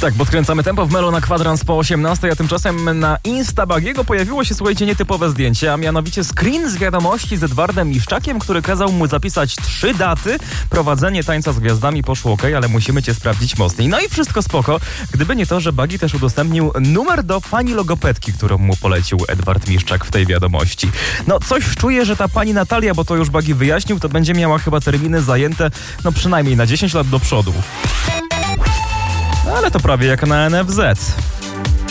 Tak, podkręcamy tempo w Melo na kwadrans po 18, a tymczasem na Instabagiego pojawiło się, słuchajcie, nietypowe zdjęcie, a mianowicie screen z wiadomości z Edwardem Miszczakiem, który kazał mu zapisać 3 daty. Prowadzenie Tańca z Gwiazdami poszło okej, ale musimy cię sprawdzić mocniej. No i wszystko spoko, gdyby nie to, że Bagi też udostępnił numer do pani logopedki, którą mu polecił Edward Miszczak w tej wiadomości. No coś czuję, że ta pani Natalia, bo to już Bagi wyjaśnił, to będzie miała chyba terminy zajęte, no przynajmniej na 10 lat do przodu. Ale to prawie jak na NFZ.